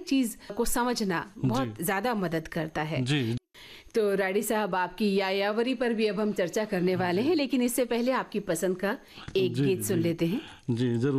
चीज को समझना बहुत ज्यादा मदद करता है। जी। तो राडी साहब, आपकी यायावरी पर भी अब हम चर्चा करने वाले हैं, लेकिन इससे पहले आपकी पसंद का एक गीत सुन लेते हैं। जी जरूर।